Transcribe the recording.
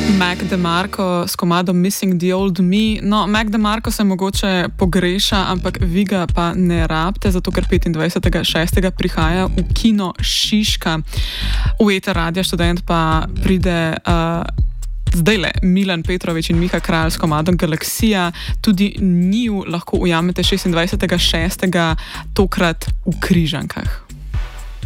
Mac DeMarco s komadom Missing the Old Me. No, Mac DeMarco se mogoče pogreša, ampak vi ga pa ne rabite, zato ker 25.6. prihaja v kino Šiška. V Eter Radia Študent pa pride zdajle Milan Petrović in Miha Kralj s komadom Galaksija. Tudi njiju lahko ujamete 26.6. tokrat v Križankah.